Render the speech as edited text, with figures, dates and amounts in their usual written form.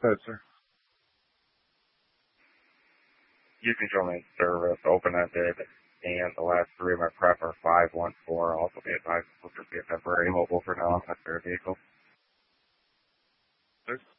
Yes, sir. You can show me service, open-ended, and the last three of my prep are 514. Also be advised, this will just be a temporary mobile for now. That's their vehicle. Sir.